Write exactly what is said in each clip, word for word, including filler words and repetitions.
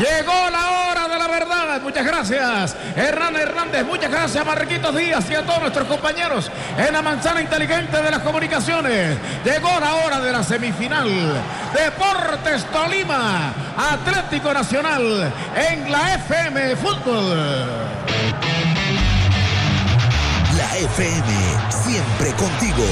Llegó la hora de la verdad. Muchas gracias, Hernán Hernández. Muchas gracias, Marquitos Díaz, y a todos nuestros compañeros en la manzana inteligente de las comunicaciones. Llegó la hora de la semifinal. Deportes Tolima, Atlético Nacional en la F M Fútbol. La F M, siempre contigo.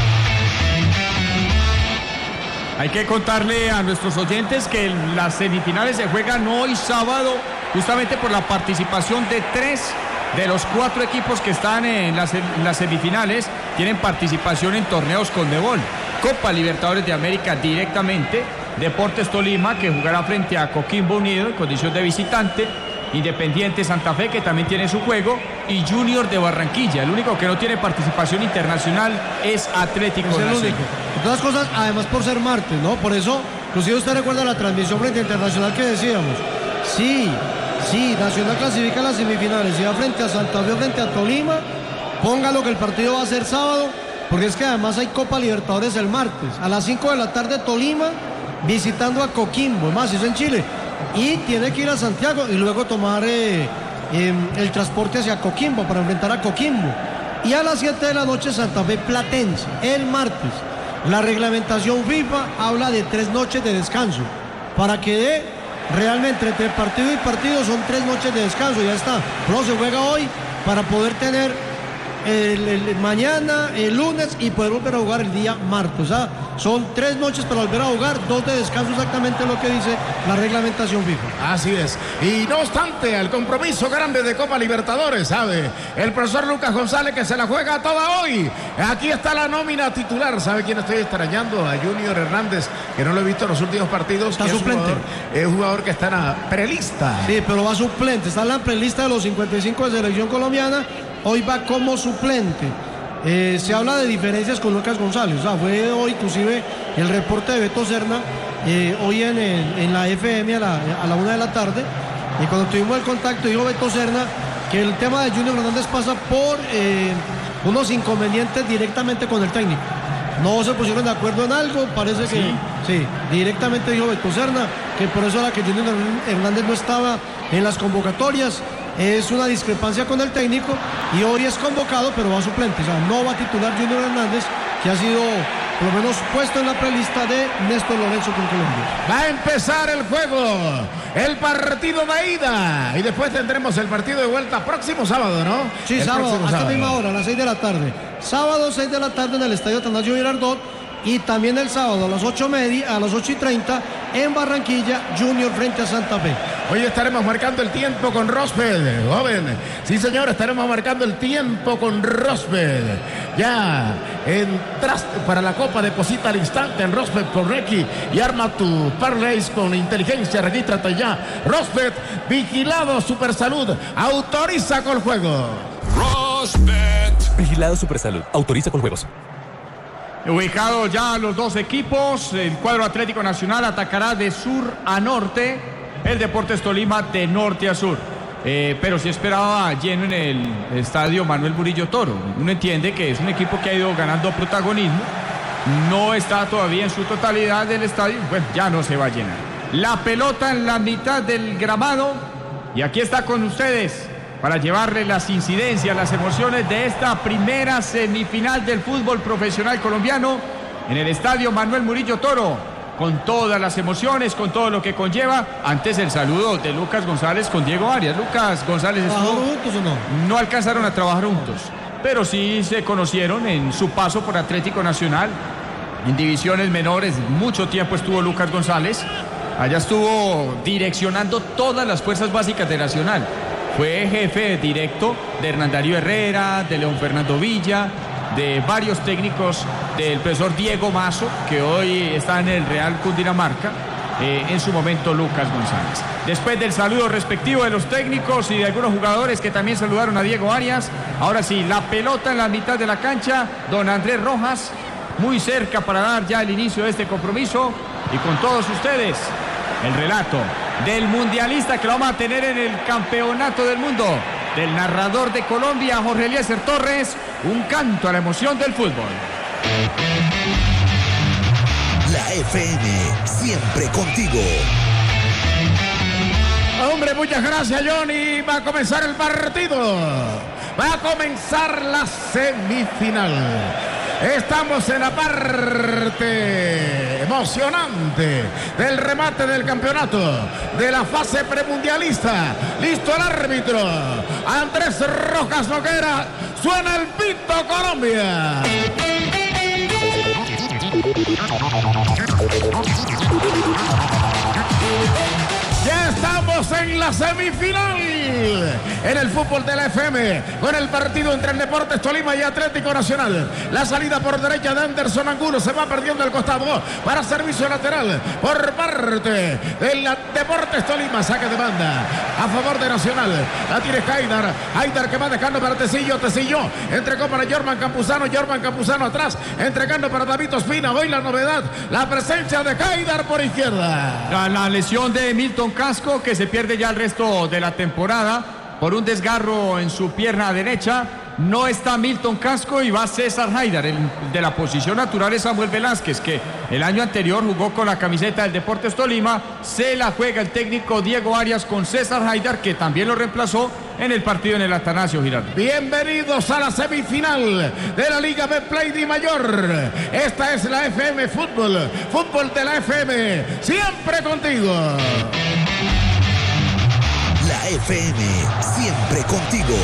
Hay que contarle a nuestros oyentes que las semifinales se juegan hoy sábado, justamente por la participación de tres de los cuatro equipos que están en las, en las semifinales, tienen participación en torneos Conmebol. Copa Libertadores de América directamente, Deportes Tolima, que jugará frente a Coquimbo Unido en condición de visitante, Independiente Santa Fe, que también tiene su juego, y Junior de Barranquilla. El único que no tiene participación internacional es Atlético Es el Nacional. único. De todas cosas, además por ser martes, ¿no? Por eso, inclusive usted recuerda la transmisión frente a Internacional que decíamos. Sí, sí, Nacional clasifica a las semifinales y va frente a Santa Fe, frente a Tolima. Póngalo que el partido va a ser sábado, porque es que además hay Copa Libertadores el martes. A las cinco de la tarde Tolima visitando a Coquimbo, más es en Chile. Y tiene que ir a Santiago y luego tomar eh, eh, el transporte hacia Coquimbo para enfrentar a Coquimbo. Y a las siete de la noche Santa Fe Platense, el martes. La reglamentación FIFA habla de tres noches de descanso. Para que dé realmente entre partido y partido son tres noches de descanso, ya está. No se juega hoy para poder tener el, el, mañana, el lunes y poder volver a jugar el día martes. O sea, son tres noches para volver a jugar, dos de descanso, exactamente lo que dice la reglamentación FIFA. Así es. Y no obstante, el compromiso grande de Copa Libertadores, ¿sabe? El profesor Lucas González, que se la juega toda hoy. Aquí está la nómina titular. ¿Sabe quién estoy extrañando? A Junior Hernández, que no lo he visto en los últimos partidos. Está es suplente. Un jugador, es un jugador que está en la prelista. Sí, pero va suplente. Está en la prelista de los cincuenta y cinco de selección colombiana. Hoy va como suplente. Eh, se habla de diferencias con Lucas González. O sea, fue hoy inclusive el reporte de Beto Serna, eh, hoy en, el, en la F M a la, a la una de la tarde. Y cuando tuvimos el contacto, dijo Beto Serna que el tema de Junior Hernández pasa por eh, unos inconvenientes directamente con el técnico. No se pusieron de acuerdo en algo, parece que sí, sí directamente dijo Beto Serna que por eso era que Junior Hernández no estaba en las convocatorias. Es una discrepancia con el técnico y hoy es convocado, pero va suplente. O sea, no va a titular Junior Hernández, que ha sido por lo menos puesto en la prelista de Néstor Lorenzo con Colombia. Va a empezar el juego, el partido de ida, y después tendremos el partido de vuelta próximo sábado, ¿no? Sí, el sábado, a esta sábado. misma hora, a las seis de la tarde. Sábado, seis de la tarde en el Estadio Atanasio Girardot. Y también el sábado a las ocho media, a las ocho y treinta en Barranquilla, Junior frente a Santa Fe. Hoy estaremos marcando el tiempo con Rosbel, joven. Sí, señor, estaremos marcando el tiempo con Rosbel. Ya entras para la Copa, deposita al instante en Rosbel con Reiki y arma tu parlays con inteligencia. Regístrate ya. Rosbel, vigilado Supersalud, autoriza con juego. Rosbet. Vigilado Supersalud, autoriza con juegos. Ubicados ya los dos equipos, el cuadro Atlético Nacional atacará de sur a norte, el Deportes Tolima de norte a sur. Eh, pero sí esperaba lleno en el estadio Manuel Murillo Toro. Uno entiende que es un equipo que ha ido ganando protagonismo, no está todavía en su totalidad del estadio, bueno, ya no se va a llenar. La pelota en la mitad del gramado y aquí está con ustedes para llevarle las incidencias, las emociones de esta primera semifinal del fútbol profesional colombiano en el estadio Manuel Murillo Toro, con todas las emociones, con todo lo que conlleva. Antes el saludo de Lucas González con Diego Arias. Lucas González estuvo... ¿Trabajaron juntos o no? No alcanzaron a trabajar juntos, pero sí se conocieron en su paso por Atlético Nacional. En divisiones menores mucho tiempo estuvo Lucas González. Allá estuvo direccionando todas las fuerzas básicas de Nacional. Fue jefe directo de Hernán Darío Herrera, de León Fernando Villa, de varios técnicos del profesor Diego Mazo, que hoy está en el Real Cundinamarca, eh, en su momento Lucas González. Después del saludo respectivo de los técnicos y de algunos jugadores que también saludaron a Diego Arias, ahora sí, la pelota en la mitad de la cancha, don Andrés Rojas, muy cerca para dar ya el inicio de este compromiso, y con todos ustedes, el relato del mundialista que lo vamos a tener en el campeonato del mundo, del narrador de Colombia, Jorge Eliezer Torres, un canto a la emoción del fútbol. La F M, siempre contigo. Hombre, muchas gracias, Johnny. Va a comenzar el partido. Va a comenzar la semifinal. Estamos en la parte emocionante del remate del campeonato de la fase premundialista. Listo el árbitro. Andrés Rojas Noguera. Suena el pito, Colombia. Ya estamos en la semifinal en el fútbol de la F M con el partido entre el Deportes Tolima y Atlético Nacional. La salida por derecha de Anderson Angulo, se va perdiendo el costado para servicio lateral por parte del Deportes Tolima. Saque de banda a favor de Nacional. La tiene Haidar. Haidar que va dejando para Tecillo. Tecillo entregó para Jorman Campuzano. Jorman Campuzano atrás entregando para David Ospina. Hoy la novedad, la presencia de Haidar por izquierda. La, la lesión de Milton Casco, que se pierde ya el resto de la temporada por un desgarro en su pierna derecha. No está Milton Casco y va César Haidar. El de la posición natural es Samuel Velázquez, que el año anterior jugó con la camiseta del Deportes Tolima. Se la juega el técnico Diego Arias con César Haidar, que también lo reemplazó en el partido en el Atanasio Girardot. Bienvenidos a la semifinal de la Liga Betplay Di Mayor. Esta es la F M Fútbol, fútbol de la F M, siempre contigo. La F M, siempre contigo.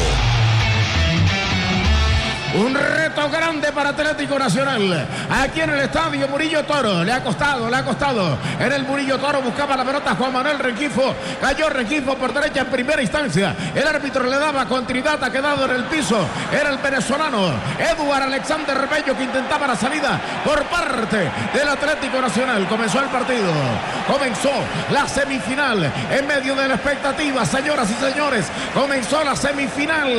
Un reto grande para Atlético Nacional. Aquí en el estadio Murillo Toro. Le ha costado, le ha costado. En el Murillo Toro buscaba la pelota Juan Manuel Rengifo. Cayó Rengifo por derecha en primera instancia. El árbitro le daba continuidad, ha quedado en el piso. Era el venezolano Eduard Alexander Bello, que intentaba la salida por parte del Atlético Nacional. Comenzó el partido. Comenzó la semifinal en medio de la expectativa. Señoras y señores, comenzó la semifinal.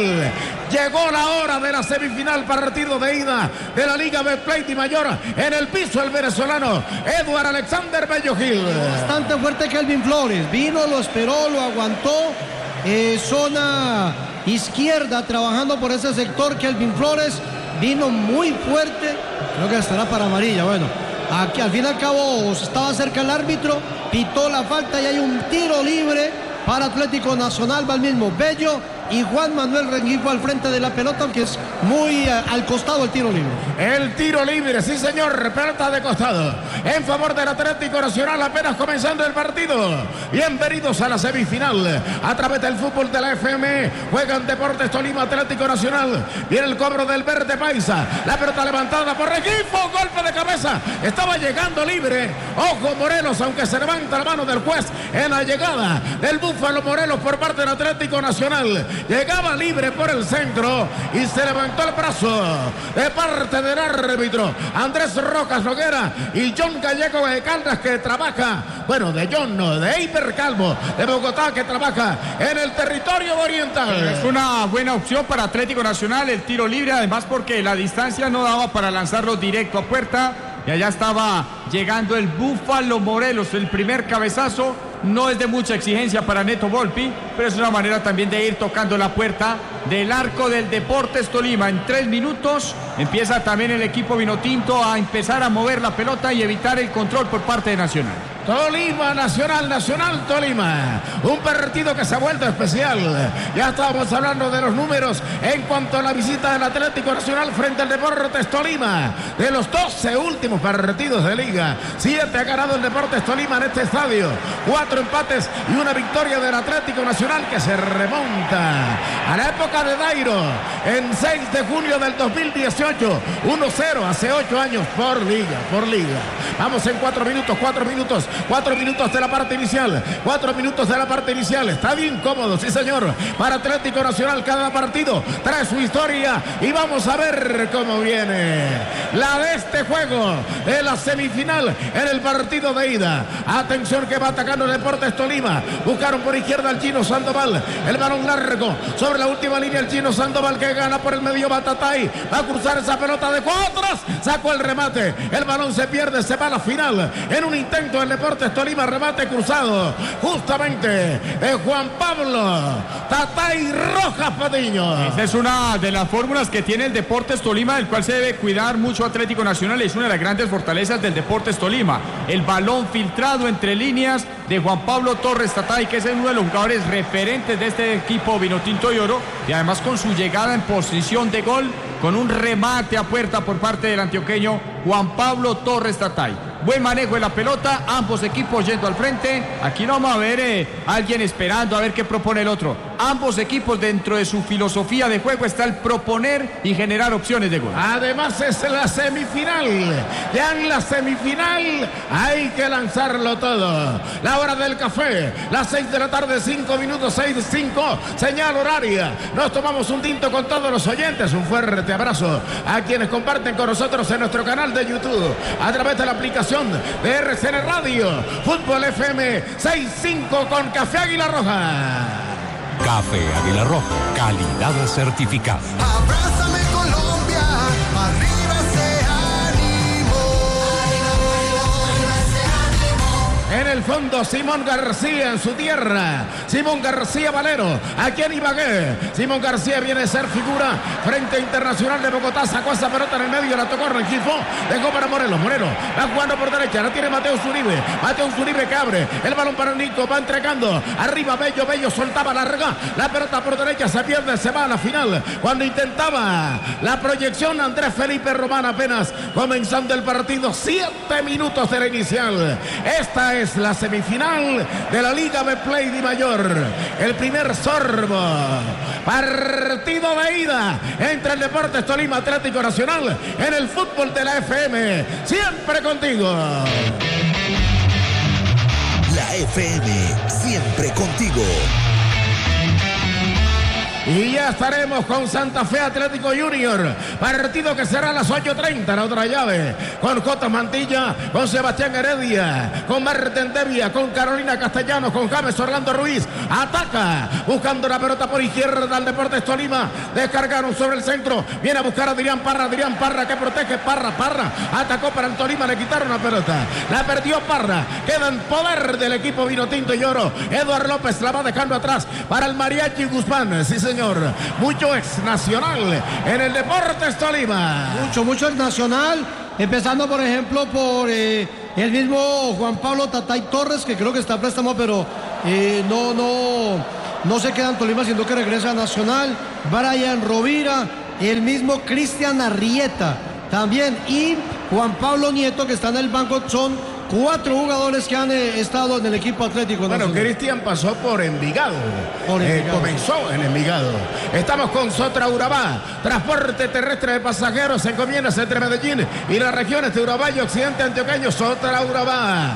Llegó la hora de la semifinal. Partido de ida de la Liga Betplay Di Mayor. En el piso el venezolano Eduard Alexander Bello Gil. Bastante fuerte Kelvin Flores. Vino, lo esperó, lo aguantó. Eh, zona izquierda, trabajando por ese sector. Kelvin Flores vino muy fuerte. Creo que estará para amarilla. Bueno, aquí al fin y al cabo estaba cerca el árbitro. Pitó la falta y hay un tiro libre para Atlético Nacional. Va el mismo Bello y Juan Manuel Rengifo al frente de la pelota, aunque es muy uh, al costado el tiro libre. El tiro libre, sí señor, pelota de costado en favor del Atlético Nacional, apenas comenzando el partido. Bienvenidos a la semifinal a través del fútbol de la F M. Juegan Deportes Tolima, Atlético Nacional. Viene el cobro del verde paisa. La pelota levantada por Rengifo, golpe de cabeza. Estaba llegando libre. Ojo Morelos, aunque se levanta la mano del juez en la llegada del Búfalo Morelos por parte del Atlético Nacional. Llegaba libre por el centro y se levantó el brazo de parte del árbitro Andrés Rojas Noguera y John Gallego de Caldas, que trabaja, bueno, de John no, de Eiber Calvo de Bogotá, que trabaja en el territorio oriental. Es una buena opción para Atlético Nacional el tiro libre, además porque la distancia no daba para lanzarlo directo a puerta. Y allá estaba llegando el Búfalo Morelos. El primer cabezazo no es de mucha exigencia para Neto Volpi, pero es una manera también de ir tocando la puerta del arco del Deportes Tolima. En tres minutos empieza también el equipo vinotinto a empezar a mover la pelota y evitar el control por parte de Nacional. Tolima, Nacional, Nacional, Tolima. Un partido que se ha vuelto especial. Ya estábamos hablando de los números en cuanto a la visita del Atlético Nacional frente al Deportes Tolima. De los doce últimos partidos de liga, siete ha ganado el Deportes Tolima en este estadio. Cuatro empates y una victoria del Atlético Nacional, que se remonta a la época de Dairo en seis de junio del dos mil dieciocho. uno cero hace ocho años por liga, por liga. Vamos en cuatro minutos, cuatro minutos. Cuatro minutos de la parte inicial. Cuatro minutos de la parte inicial. Está bien cómodo, sí señor. Para Atlético Nacional cada partido trae su historia. Y vamos a ver cómo viene la de este juego de la semifinal en el partido de ida. Atención que va atacando el Deportes Tolima. Buscaron por izquierda al Chino Sandoval. El balón largo sobre la última línea. El Chino Sandoval, que gana por el medio Batatay. Va a cruzar esa pelota de cuatro. Sacó el remate. El balón se pierde. Se va a la final. En un intento el Deportes Tolima, remate cruzado, justamente de Juan Pablo Tatay Rojas Patiño. Esa es una de las fórmulas que tiene el Deportes Tolima, del cual se debe cuidar mucho Atlético Nacional. Es una de las grandes fortalezas del Deportes Tolima. El balón filtrado entre líneas de Juan Pablo Torres Tatay, que es uno de los jugadores referentes de este equipo vinotinto y oro, y además con su llegada en posición de gol, con un remate a puerta por parte del antioqueño Juan Pablo Torres Tatay. Buen manejo de la pelota, ambos equipos yendo al frente. Aquí no vamos a ver eh, alguien esperando a ver qué propone el otro. Ambos equipos, dentro de su filosofía de juego, está el proponer y generar opciones de gol. Además es la semifinal. Ya en la semifinal hay que lanzarlo todo. La hora del café, las seis de la tarde, cinco minutos, seis, cinco, señal horaria. Nos tomamos un tinto con todos los oyentes. Un fuerte abrazo a quienes comparten con nosotros en nuestro canal de YouTube, a través de la aplicación de R C N Radio, Fútbol F M sesenta y cinco con Café Águila Roja. Café Águila Roja, calidad certificada. Abrázame Colombia, arriba ese ánimo. En el fondo, Simón García en su tierra. Simón García Valero, aquí en Ibagué. Simón García viene a ser figura frente a Internacional de Bogotá. Sacó esa pelota en el medio, la tocó Rengifo. Dejó para Morelos. Morelos va jugando por derecha. La tiene Mateo Zuribe. Mateo Zuribe que abre. El balón para Nico. Va entregando. Arriba Bello. Bello soltaba larga. La pelota por derecha se pierde. Se va a la final. Cuando intentaba la proyección, Andrés Felipe Román, apenas comenzando el partido. Siete minutos de la inicial. Esta es la semifinal de la Liga Betplay Di Mayor. El primer sorbo. Partido de ida entre el Deportes Tolima, Atlético Nacional, en el fútbol de la F M. Siempre contigo. La F M, siempre contigo. Y ya estaremos con Santa Fe Atlético Junior. Partido que será a las ocho treinta, la otra llave. Con J. Mantilla, con Sebastián Heredia, con Marten Devia, con Carolina Castellanos, con James Orlando Ruiz. Ataca, buscando la pelota por izquierda al Deportes Tolima. Descargaron sobre el centro. Viene a buscar a Adrián Parra. Adrián Parra que protege. Parra, Parra. Atacó para el Tolima, le quitaron la pelota. La perdió Parra. Queda en poder del equipo vinotinto y oro. Eduardo López la va dejando atrás para el Mariachi Guzmán. Sí, señor. Mucho ex nacional en el Deportes Tolima. Mucho, mucho ex nacional. Empezando, por ejemplo, por eh, el mismo Juan Pablo Tatay Torres, que creo que está a préstamo, pero eh, no, no, no se queda en Tolima, sino que regresa a Nacional. Brian Rovira, el mismo Cristian Arrieta también, y Juan Pablo Nieto, que está en el banco. Son cuatro jugadores que han eh, estado en el equipo Atlético Nacional. Bueno, Cristian pasó por Envigado. Por Envigado. Eh, comenzó en Envigado. Estamos con Sotra Urabá. Transporte terrestre de pasajeros, encomiendas entre Medellín y las regiones de Urabá y Occidente Antioqueño. Sotra Urabá.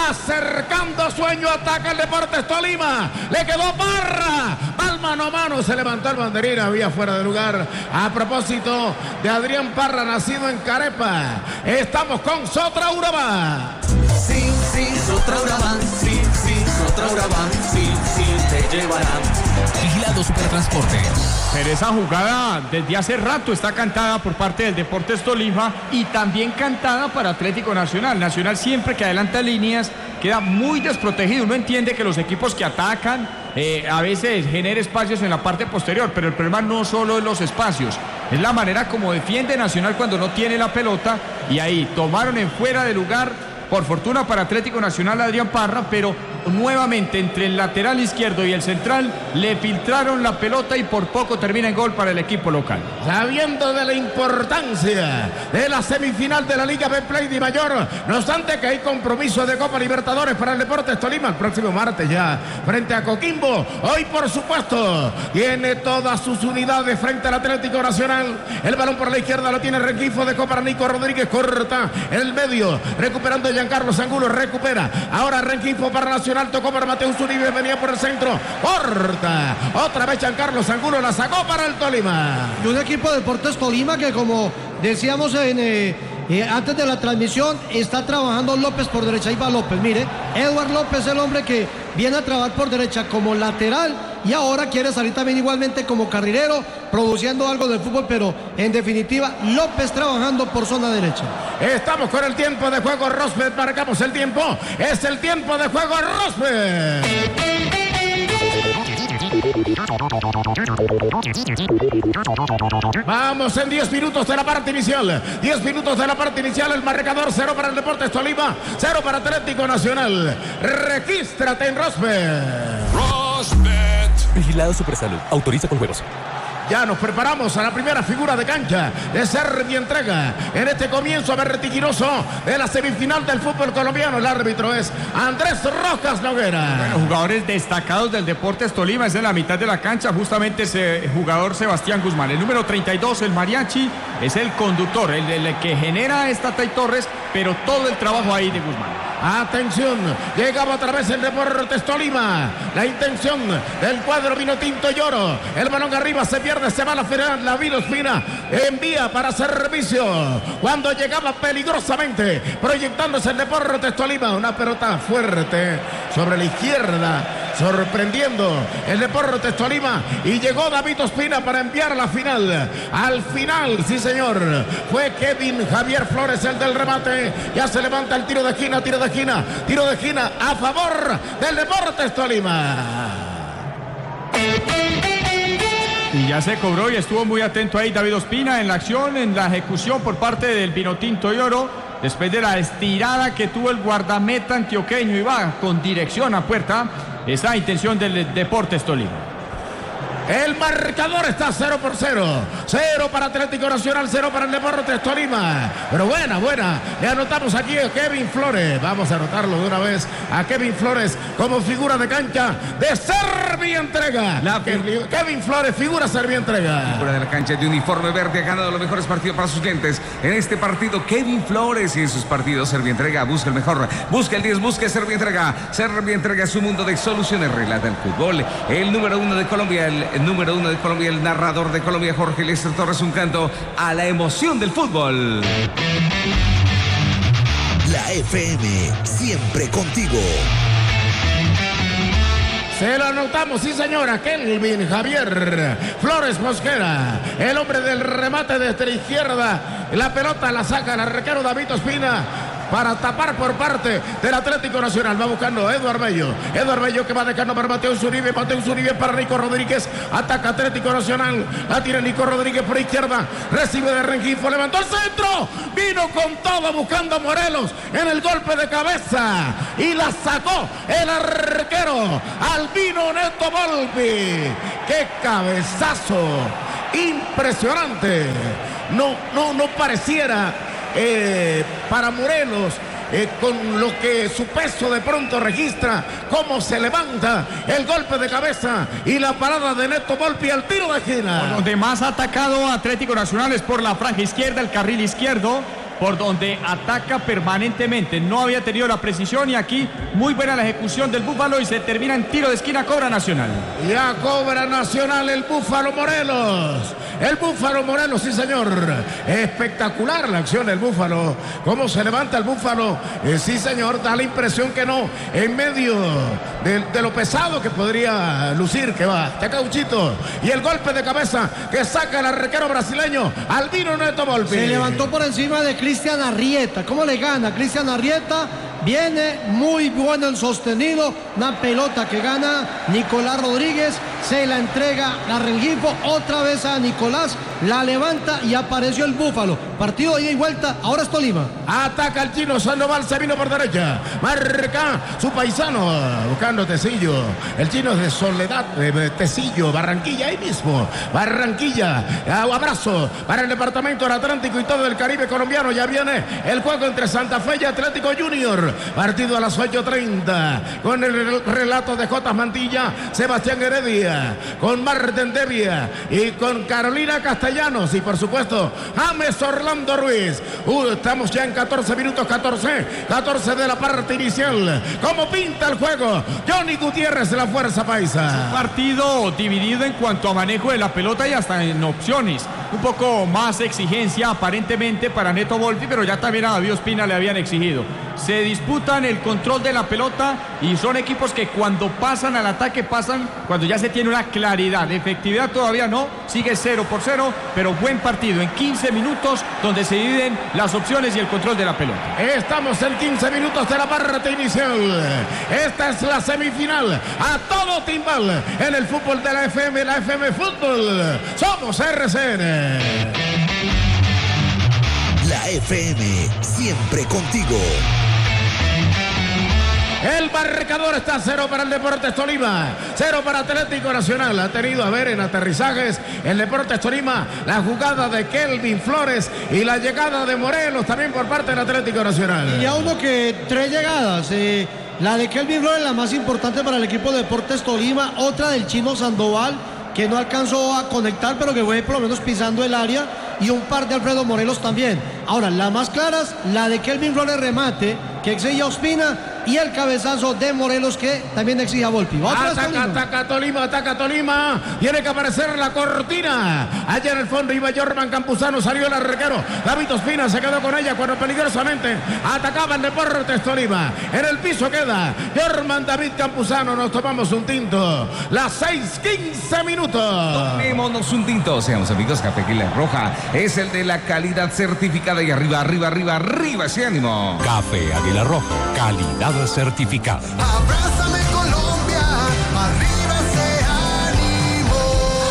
Acercando sueño, ataca el Deportes Tolima. Le quedó Parra. Al mano a mano se levantó el banderín. Había fuera de lugar. A propósito de Adrián Parra, nacido en Carepa. Estamos con Sotra Urabá. Sí, sí, Sotra Urabá, sí, sí, Sotra Urabá, sí, sí, te llevarán. Vigilado Supertransporte. Pero esa jugada desde hace rato está cantada por parte del Deportes Tolima y también cantada para Atlético Nacional. Nacional siempre que adelanta líneas queda muy desprotegido. Uno entiende que los equipos que atacan eh, a veces genera espacios en la parte posterior, pero el problema no solo es los espacios, es la manera como defiende Nacional cuando no tiene la pelota, y ahí tomaron en fuera de lugar. Por fortuna para Atlético Nacional, Adrián Parra, pero nuevamente entre el lateral izquierdo y el central le filtraron la pelota y por poco termina en gol para el equipo local. Sabiendo de la importancia de la semifinal de la Liga Betplay Di Mayor, no obstante que hay compromiso de Copa Libertadores para el Deportes Tolima el próximo martes ya frente a Coquimbo. Hoy, por supuesto, tiene todas sus unidades frente al Atlético Nacional. El balón por la izquierda lo tiene Rengifo, dejó para Nico Rodríguez, corta en el medio, recuperando Giancarlo Angulo, recupera. Ahora Rengifo para Nacional, tocó para Mateo Zuribe, venía por el centro, corta. Otra vez Giancarlo Angulo la sacó para el Tolima. Y un equipo de Deportes Tolima que, como decíamos en, eh, eh, antes de la transmisión, está trabajando López por derecha. Ahí va López, mire. Edward López, el hombre que viene a trabajar por derecha como lateral y ahora quiere salir también igualmente como carrilero. produciendo algo del fútbol, pero en definitiva López trabajando por zona derecha. Estamos con el tiempo de juego, Rosberg, marcamos el tiempo, es el tiempo de juego, Rosberg. Vamos en diez minutos de la parte inicial. diez minutos de la parte inicial. El marcador cero para el Deportes Tolima, cero para Atlético Nacional. Regístrate en Rosberg. Rosberg. Vigilado Supersalud. Autoriza con juegos. Ya nos preparamos a la primera figura de cancha de Servientrega en este comienzo vertiginoso de la semifinal del fútbol colombiano. El árbitro es Andrés Rojas Noguera. Bueno, jugadores destacados del Deportes Tolima, es en la mitad de la cancha justamente ese jugador Sebastián Guzmán. El número treinta y dos, el mariachi, es el conductor, el, el que genera esta Tay Torres, pero todo el trabajo ahí de Guzmán. Atención, llegaba otra vez el Deportes Tolima. La intención del cuadro vino tinto y oro. El balón arriba se pierde, se va a la final. La Vino Espina envía para servicio. Cuando llegaba peligrosamente, proyectándose el Deportes Tolima. Una pelota fuerte sobre la izquierda, sorprendiendo el Deportes Tolima. Y llegó David Ospina para enviar a la final. Al final, sí señor, fue Kevin Javier Flores el del remate. Ya se levanta el tiro de esquina, tiro de esquina, tiro de esquina a favor del Deportes Tolima. Y ya se cobró y estuvo muy atento ahí David Ospina en la acción, en la ejecución por parte del Vinotinto y Oro. Después de la estirada que tuvo el guardameta antioqueño y va con dirección a puerta, esa intención del Deportes Tolima. El marcador está cero por cero. cero para Atlético Nacional, cero para el Deportes Tolima. Pero buena, buena. Le anotamos aquí a Kevin Flores. Vamos a anotarlo de una vez a Kevin Flores como figura de cancha de Servientrega. La Kevin Flores, figura Servientrega. Figura de la cancha de uniforme verde, ha ganado los mejores partidos para sus clientes. En este partido, Kevin Flores, y en sus partidos, Servientrega busca el mejor. Busca el diez, busca Servientrega. Servientrega es su mundo de soluciones. Relata el fútbol. El número uno de Colombia, el El número uno de Colombia, el narrador de Colombia, Jorge Lester Torres, un canto a la emoción del fútbol. La F M, siempre contigo. Se lo anotamos, sí señora, Kelvin Javier Flores Mosquera, el hombre del remate desde la izquierda. La pelota la saca el arquero David Ospina para tapar por parte del Atlético Nacional. Va buscando a Eduardo Bello. Eduardo Bello que va dejando para Mateo Zuribe. Mateo Zuribe para Nico Rodríguez. Ataca Atlético Nacional. La tira Nico Rodríguez por izquierda. Recibe de Rengifo. Levantó el centro. Vino con todo buscando a Morelos en el golpe de cabeza. Y la sacó el arquero Albino Neto Volpi. ¡Qué cabezazo! Impresionante. No, no, no pareciera Eh, para Morelos, eh, con lo que su peso de pronto registra, cómo se levanta el golpe de cabeza y la parada de Neto Volpi al tiro de esquina. Por donde más ha atacado Atlético Nacional es por la franja izquierda, el carril izquierdo, por donde ataca permanentemente. No había tenido la precisión y aquí muy buena la ejecución del Búfalo y se termina en tiro de esquina, cobra Nacional. Ya cobra Nacional el Búfalo Morelos. El Búfalo Morelos, sí señor. Espectacular la acción del Búfalo. Cómo se levanta el Búfalo. Eh, sí señor, da la impresión que no. En medio de, de lo pesado que podría lucir, que va. Está Cauchito. Y el golpe de cabeza que saca el arquero brasileño Albino Neto Volpi. Se levantó por encima de Cristian Arrieta. ¿Cómo le gana Cristian Arrieta? Viene muy bueno el sostenido. Una pelota que gana Nicolás Rodríguez. Se la entrega a Rengifo. Otra vez a Nicolás. La levanta y apareció el Búfalo. Partido de ida y vuelta. Ahora es Tolima. Ataca el chino Sandoval. Se vino por derecha. Marca su paisano. Buscando Tecillo. El chino es de Soledad. De Tecillo. Barranquilla. Ahí mismo. Barranquilla. Abrazo para el departamento del Atlántico y todo el Caribe colombiano. Ya viene el juego entre Santa Fe y Atlético Junior. Partido a las ocho treinta. Con el relato de Jotas Mantilla. Sebastián Heredia. Con Marten Devia. Y con Carolina Castellanos. Y por supuesto, James Orlando Ruiz. Uh, estamos ya en catorce minutos. catorce. catorce de la parte inicial. ¿Cómo pinta el juego? Johnny Gutiérrez de la Fuerza Paisa. Partido dividido en cuanto a manejo de la pelota y hasta en opciones. Un poco más exigencia aparentemente para Neto Volpi, pero ya también a David Ospina le habían exigido. se disputan el control de la pelota y son equipos que cuando pasan al ataque pasan cuando ya se tiene una claridad. Efectividad todavía no, sigue cero por cero, pero buen partido en quince minutos donde se dividen las opciones y el control de la pelota. Estamos en quince minutos de la parte inicial. Esta es la semifinal a todo timbal en el fútbol de la F M, la F M Fútbol. Somos R C N. La F M, siempre contigo. El marcador está cero para el Deportes Tolima, cero para Atlético Nacional. Ha tenido a ver en aterrizajes el Deportes Tolima la jugada de Kelvin Flores y la llegada de Morelos también por parte del Atlético Nacional. Y a uno que tres llegadas, eh, la de Kelvin Flores la más importante para el equipo de Deportes Tolima, otra del Chino Sandoval que no alcanzó a conectar pero que fue por lo menos pisando el área, y un par de Alfredo Morelos también. Ahora, las más claras, la de Kelvin Flores remate que exige a Ospina y el cabezazo de Morelos que también exige a Volpi. Ataca, Tolima. ataca Tolima, ataca Tolima. Tiene que aparecer la cortina. Allá en el fondo iba Jorman Campuzano, salió el arquero. David Ospina se quedó con ella cuando peligrosamente atacaba el Deportes Tolima. En el piso queda Jorman David Campuzano. Nos tomamos un tinto. Las seis quince minutos. Tomémonos un tinto. Seamos amigos, Café Águila Roja es el de la calidad certificada. Y arriba, arriba, arriba, arriba ese ánimo. Café Águila Roja, calidad certificada. Abrázame Colombia, arriba ese ánimo.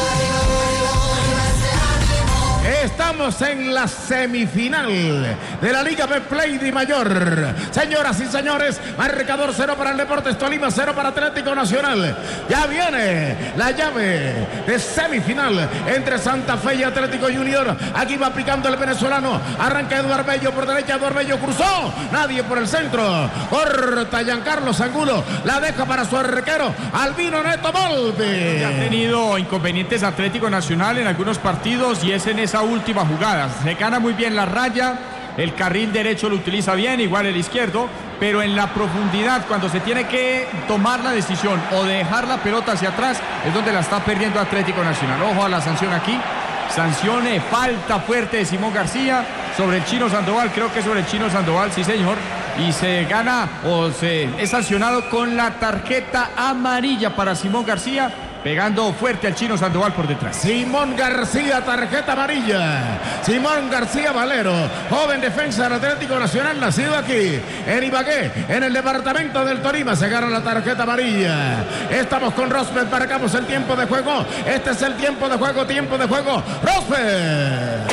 Estamos en la semifinal de la Liga Betplay de Mayor. Señoras y señores, marcador cero para el Deportes Tolima, cero para Atlético Nacional. Ya viene la llave de semifinal entre Santa Fe y Atlético Junior. Aquí va picando el venezolano. Arranca Eduardo Bello por derecha. Eduardo Bello cruzó. Nadie por el centro. Corta Giancarlo Angulo. La deja para su arquero Albino Neto Volpi. Ha tenido inconvenientes Atlético Nacional en algunos partidos y es en esa última jugada. Se gana muy bien la raya. El carril derecho lo utiliza bien, igual el izquierdo, pero en la profundidad, cuando se tiene que tomar la decisión o dejar la pelota hacia atrás, es donde la está perdiendo Atlético Nacional. Ojo a la sanción aquí. Sancione, falta fuerte de Simón García sobre el Chino Sandoval, creo que sobre el Chino Sandoval, sí señor, y se gana o se es sancionado con la tarjeta amarilla para Simón García, pegando fuerte al Chino Sandoval por detrás. Simón García, tarjeta amarilla. Simón García Valero, joven defensa del Atlético Nacional, nacido aquí en Ibagué, en el departamento del Tolima. Se gana la tarjeta amarilla. Estamos con Rosberg, marcamos el tiempo de juego. Este es el tiempo de juego, tiempo de juego. Rosberg.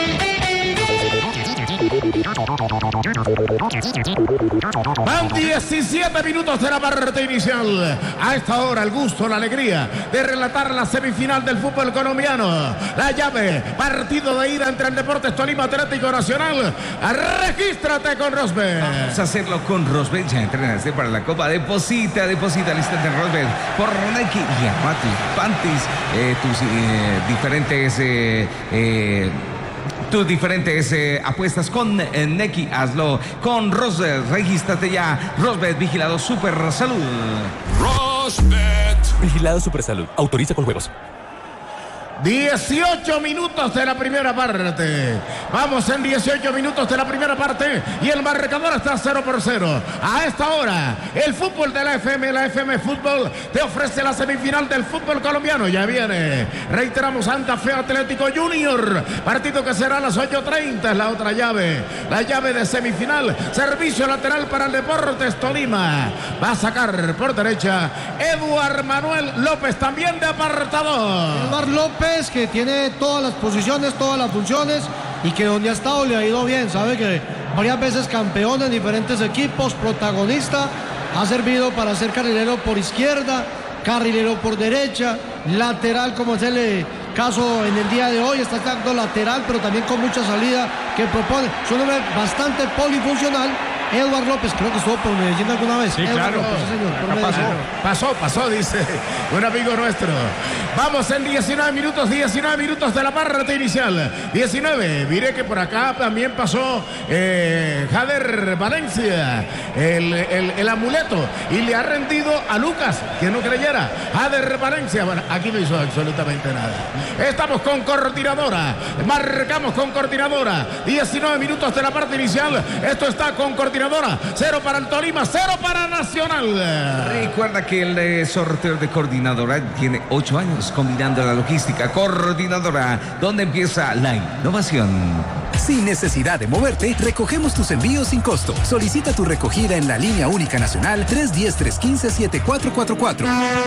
Van diecisiete minutos de la parte inicial. A esta hora el gusto, la alegría de relatar la semifinal del fútbol colombiano. La llave, partido de ida entre el Deportes Tolima Atlético Nacional. Regístrate con Rosberg. Vamos a hacerlo con Rosberg. Ya entrenaste para la Copa. Deposita, deposita lista de Rosberg por Nike y Armatis, Pantis, eh, tus eh, diferentes eh, eh, tus diferentes eh, apuestas con eh, Neki, hazlo con Rosberg. Regístrate ya. Rosberg, vigilado Super Salud. Rosberg. Vigilado Super Salud. Autoriza con juegos. dieciocho minutos de la primera parte. Vamos en dieciocho minutos de la primera parte y el marcador está cero por cero. A esta hora, el fútbol de la F M, la F M Fútbol, te ofrece la semifinal del fútbol colombiano. Ya viene, reiteramos, Santa Fe Atlético Junior. Partido que será a las ocho treinta. Es la otra llave, la llave de semifinal. Servicio lateral para el Deportes Tolima. Va a sacar por derecha Eduard Manuel López, también de apartador. Eduard López, que tiene todas las posiciones, todas las funciones y que donde ha estado le ha ido bien. Sabe que varias veces campeón en diferentes equipos, protagonista, ha servido para ser carrilero por izquierda, carrilero por derecha, lateral como es el caso en el día de hoy, está tanto lateral pero también con mucha salida que propone. Es un hombre bastante polifuncional. Eduard López, creo que estuvo por Medellín alguna vez. Sí, Eduard claro. López, sí, señor, por Pasó, Medellín. pasó, pasó, dice un amigo nuestro. Vamos en diecinueve minutos, diecinueve minutos de la parte inicial. diecinueve, mire que por acá también pasó eh, Jader Valencia, el, el, el amuleto, y le ha rendido a Lucas, que no creyera. Jader Valencia, bueno, aquí no hizo absolutamente nada. Estamos con coordinadora, marcamos con coordinadora. diecinueve minutos de la parte inicial, esto está con coordinadora. coordinadora, cero para el Tolima, cero para Nacional. Recuerda que el eh, sorteo de coordinadora tiene ocho años combinando la logística. Coordinadora, donde empieza la innovación. Sin necesidad de moverte, recogemos tus envíos sin costo. Solicita tu recogida en la línea única nacional tres uno cero, tres uno cinco, siete cuatro cuatro cuatro.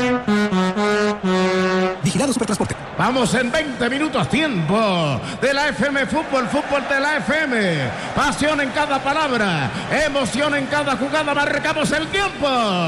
Vigilado Supertransporte. Vamos en veinte minutos, tiempo de la F M Fútbol, fútbol de la F M. Pasión en cada palabra, emoción en cada jugada. Marcamos el tiempo.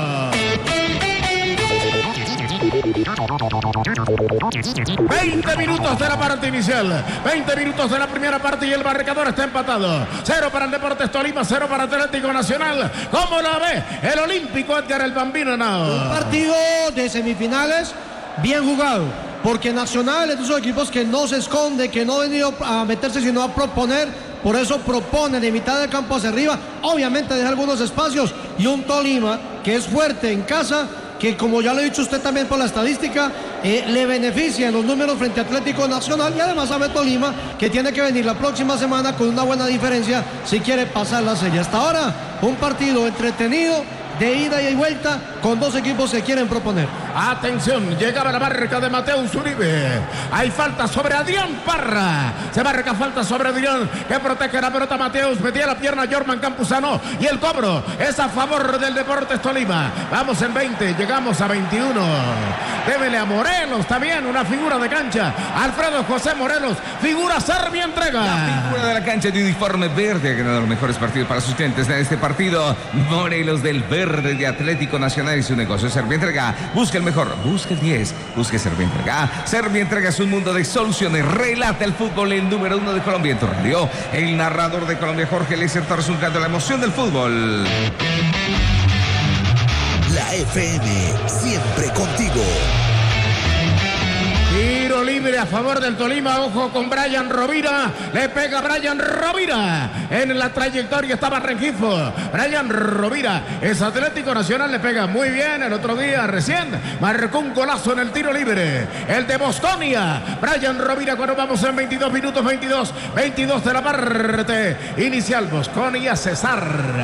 veinte minutos de la parte inicial, veinte minutos de la primera parte y el marcador está empatado. Cero para el Deportes Tolima, cero para Atlético Nacional. ¿Cómo la ve el olímpico Edgar el Bambino Henao? Un partido de semifinales bien jugado, porque Nacional es de esos equipos que no se esconde, que no ha venido a meterse sino a proponer. Por eso propone de mitad del campo hacia arriba, obviamente deja algunos espacios, y un Tolima que es fuerte en casa, que como ya lo ha dicho usted también por la estadística, eh, le beneficia en los números frente a Atlético Nacional, y además sabe Tolima que tiene que venir la próxima semana con una buena diferencia si quiere pasar la serie. Hasta ahora, un partido entretenido, de ida y vuelta, con dos equipos que quieren proponer. Atención, llegaba la marca de Mateus Uribe. Hay falta sobre Adrián Parra. Se marca falta sobre Adrián, que protege la pelota. Mateus metía la pierna Jorman Campuzano, y el cobro es a favor del Deportes Tolima. Vamos en veinte, llegamos a veintiuno. Débele a Morelos también, una figura de cancha. Alfredo José Morelos, figura Servia entrega. La figura de la cancha de uniforme verde ha ganado los mejores partidos para sus clientes en este partido. Morelos del verde de Atlético Nacional y su negocio. Servia entrega, busca el mejor, busca el diez, busca Servia entrega. Servia entrega es un mundo de soluciones. Relata el fútbol, el número uno de Colombia en tu radio. El narrador de Colombia, Jorge Eliezer Torres, resultando la emoción del fútbol. La F M, siempre contigo. Tiro libre a favor del Tolima. Ojo con Brian Rovira. Le pega Brian Rovira. En la trayectoria estaba Rengifo. Brian Rovira es Atlético Nacional. Le pega muy bien. El otro día recién marcó un golazo en el tiro libre. El de Bosconia. Brian Rovira cuando vamos en veintidós minutos. veintidós. veintidós de la parte inicial. Bosconia César.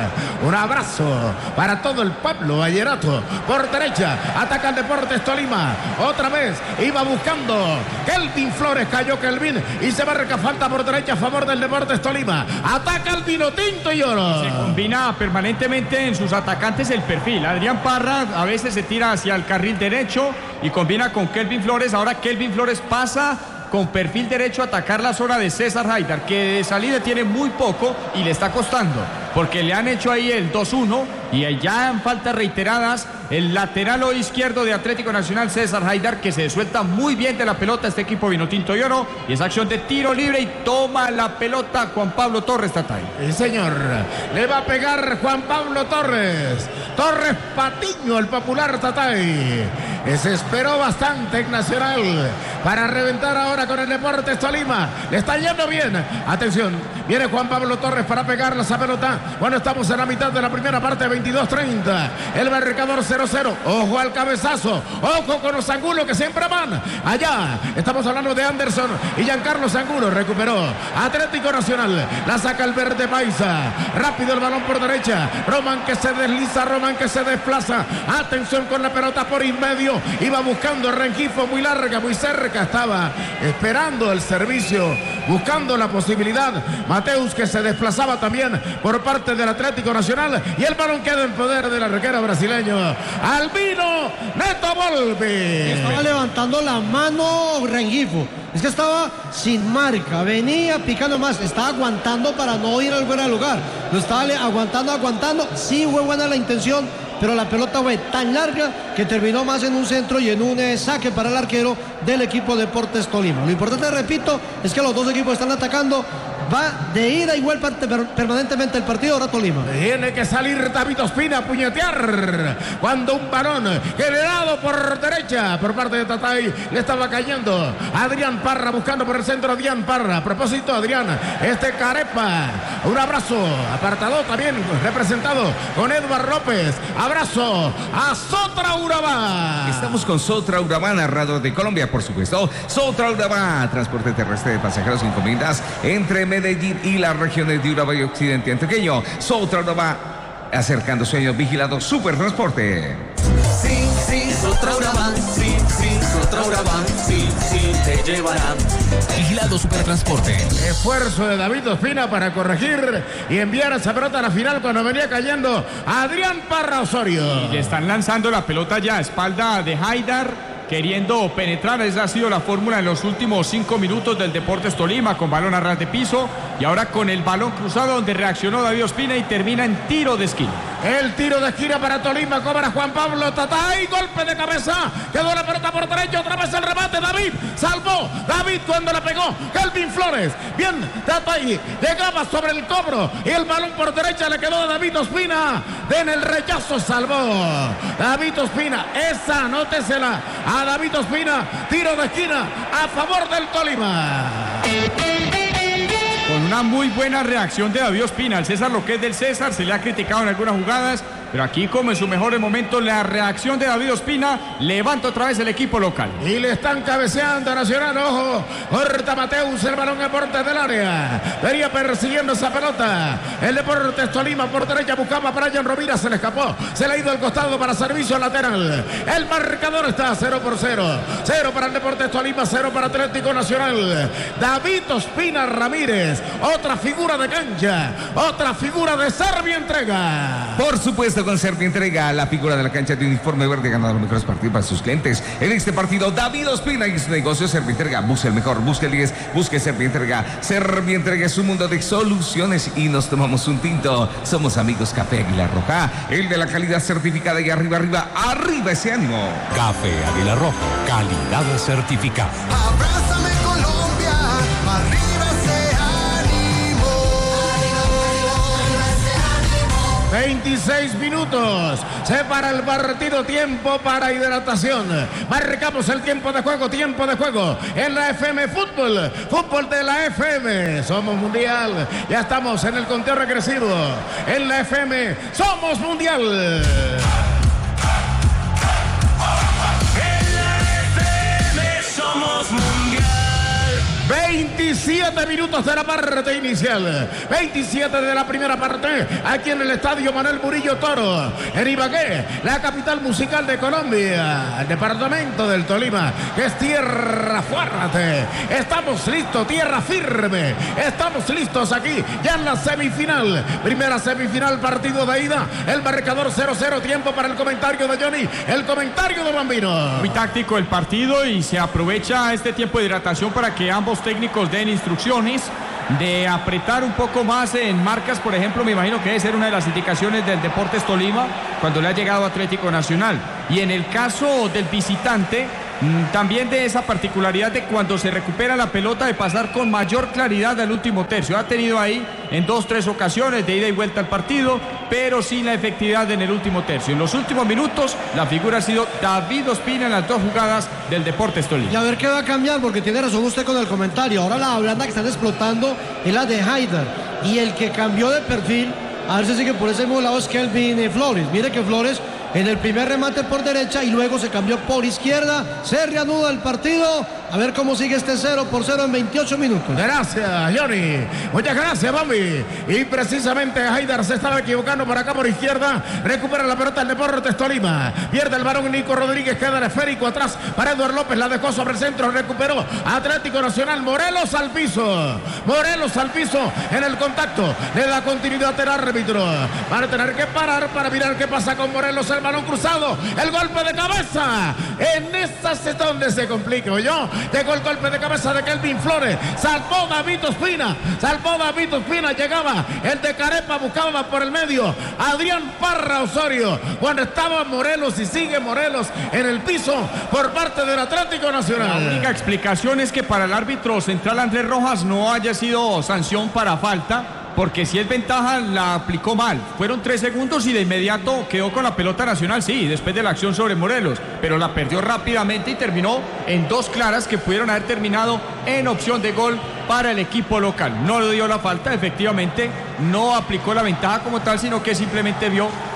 Un abrazo para todo el pueblo vallenato. Por derecha. Ataca el Deportes Tolima. Otra vez iba buscando Kelvin Flores, cayó Kelvin y se marca falta por derecha a favor del Deportes Tolima. Ataca el vino tinto y oro. Se combina permanentemente en sus atacantes el perfil. Adrián Parra a veces se tira hacia el carril derecho y combina con Kelvin Flores. Ahora Kelvin Flores pasa con perfil derecho a atacar la zona de César Haidar, que de salida tiene muy poco y le está costando, porque le han hecho ahí el dos uno y ya en faltas reiteradas el lateral o izquierdo de Atlético Nacional, César Haidar, que se suelta muy bien de la pelota este equipo vinotinto y oro, y esa acción de tiro libre y toma la pelota Juan Pablo Torres Tatay. Sí, señor, le va a pegar Juan Pablo Torres. Torres Patiño, el popular Tatay. Se esperó bastante en Nacional para reventar ahora con el Deportes Tolima. Le está yendo bien. Atención, viene Juan Pablo Torres para pegarle esa pelota. Bueno, estamos en la mitad de la primera parte, veintidós treinta. El marcador cero cero. Ojo al cabezazo. Ojo con los Angulo que siempre van. Allá estamos hablando de Anderson y Giancarlo Angulo. Recuperó Atlético Nacional. La saca el verde paisa. Rápido el balón por derecha. Roman que se desliza. Roman que se desplaza. Atención con la pelota por en medio. Iba buscando a Rengifo muy larga, muy cerca. Estaba esperando el servicio, buscando la posibilidad. Mateus que se desplazaba también por parte del Atlético Nacional. Y el balón queda en poder del arquero brasileño Albino Neto Volpi. Estaba levantando la mano Rengifo. Es que estaba sin marca, venía picando más, estaba aguantando para no ir al fuera de lugar. Lo estaba aguantando, aguantando. Sí fue buena la intención, pero la pelota fue tan larga que terminó más en un centro y en un eh, saque para el arquero del equipo Deportes Tolima. Lo importante, repito, es que los dos equipos están atacando. Va de ida y vuelta permanentemente el partido ahora Tolima. Tiene que salir David Ospina a puñetear cuando un balón generado por derecha por parte de Tatay le estaba cayendo. Adrián Parra buscando por el centro. Adrián Parra. A propósito, Adrián, este Carepa. Un abrazo. Apartado también representado con Edward López. Abrazo a Sotra Urabá. Estamos con Sotra Urabá, narrador de Colombia, por supuesto. Sotra Urabá, transporte terrestre de pasajeros sin encomiendas entre Medellín y las regiones de Urabá y Occidente Antioqueño. Sotra Urabá, acercándose a ellos, vigilado Supertransporte. Sí, sí, Sotrauraban, sí, sí, Sotrauraban, sí, sí, te llevarán. Vigilado Supertransporte. Esfuerzo de David Ospina para corregir y enviar esa pelota a la final cuando venía cayendo Adrián Parra Osorio. Y le están lanzando la pelota ya a espalda de Haidar, queriendo penetrar. Esa ha sido la fórmula en los últimos cinco minutos del Deportes Tolima, con balón a ras de piso y ahora con el balón cruzado, donde reaccionó David Ospina y termina en tiro de esquina. El tiro de esquina para Tolima, cobra Juan Pablo Tatay, golpe de cabeza, quedó la pelota por derecho, otra vez el remate, David, salvó, David cuando la pegó, Kelvin Flores, bien, Tatay, llegaba sobre el cobro y el balón por derecha le quedó a David Ospina, en el rechazo salvó, David Ospina, esa, anótesela, a David Ospina, tiro de esquina a favor del Tolima. Con una muy buena reacción de David Ospina, el César lo que es del César, se le ha criticado en algunas jugadas, pero aquí como en su mejor momento la reacción de David Ospina levanta otra vez el equipo local. Y le están cabeceando a Nacional, ojo, corta Mateus, el balón en borde del área, venía persiguiendo esa pelota, el Deportes Tolima por derecha buscaba a Brian Rovira, se le escapó, se le ha ido al costado para servicio lateral, el marcador está cero por cero, cero para el Deportes Tolima, cero para Atlético Nacional. David Ospina Ramírez, otra figura de cancha, otra figura de Servientrega. Por supuesto, con Servientrega, la figura de la cancha de uniforme verde, ganando los mejores partidos para sus clientes. En este partido, David Ospina y su negocio Servientrega. Busca el mejor, busca el diez, busque Servientrega. Servientrega es un mundo de soluciones y nos tomamos un tinto. Somos amigos Café Águila Roja, el de la calidad certificada, y arriba, arriba, arriba ese ánimo. Café Águila Roja, calidad certificada. Abrázame Colombia, arriba ese ánimo. veintiséis minutos, se para el partido, tiempo para hidratación. Marcamos el tiempo de juego, tiempo de juego en la F M Fútbol, fútbol de la F M. Somos mundial, ya estamos en el conteo regresivo. En la F M, somos mundial. Somos mundial. veintisiete minutos de la parte inicial, veintisiete de la primera parte, aquí en el estadio Manuel Murillo Toro, en Ibagué, la capital musical de Colombia, el departamento del Tolima, que es tierra fuerte. Estamos listos, tierra firme, estamos listos aquí, ya en la semifinal, primera semifinal, partido de ida, el marcador cero cero, tiempo para el comentario de Johnny, el comentario de Bambino. Muy táctico el partido y se aprovecha este tiempo de hidratación para que ambos técnicos den instrucciones de apretar un poco más en marcas. Por ejemplo, me imagino que debe ser una de las indicaciones del Deportes Tolima cuando le ha llegado a Atlético Nacional. Y en el caso del visitante, también de esa particularidad de cuando se recupera la pelota, de pasar con mayor claridad al último tercio. Ha tenido ahí en dos, tres ocasiones de ida y vuelta al partido, pero sin la efectividad en el último tercio. En los últimos minutos, la figura ha sido David Ospina en las dos jugadas del Deportes Tolima. Y a ver qué va a cambiar, porque tiene razón usted con el comentario. Ahora la blanda que están explotando es la de Haidar. Y el que cambió de perfil, a ver si sigue por ese mismo lado, es Kelvin Flores. Mire que Flores en el primer remate por derecha y luego se cambió por izquierda. Se reanuda el partido. A ver cómo sigue este cero por cero en veintiocho minutos. Gracias, Johnny. Muchas gracias, Bambi. Y precisamente Haidar se estaba equivocando por acá por izquierda. Recupera la pelota el Deportes Tolima. Pierde el balón Nico Rodríguez, queda el esférico atrás para Eduardo López. La dejó sobre el centro, recuperó Atlético Nacional. Morelos al piso. Morelos al piso en el contacto. Le da continuidad al árbitro. Van a tener que parar para mirar qué pasa con Morelos. El balón cruzado. El golpe de cabeza. En esta es donde se complica, ¿oyó? Llegó el golpe de cabeza de Kelvin Flores. Salvó David Ospina. Salvó David Ospina. Llegaba el de Carepa. Buscaba por el medio Adrián Parra Osorio. Cuando estaba Morelos y sigue Morelos en el piso por parte del Atlético Nacional. La única explicación es que para el árbitro central Andrés Rojas no haya sido sanción para falta, porque si es ventaja la aplicó mal. Fueron tres segundos y de inmediato quedó con la pelota Nacional, sí, después de la acción sobre Morelos, pero la perdió rápidamente y terminó en dos claras que pudieron haber terminado en opción de gol para el equipo local. No le dio la falta, efectivamente no aplicó la ventaja como tal, sino que simplemente vio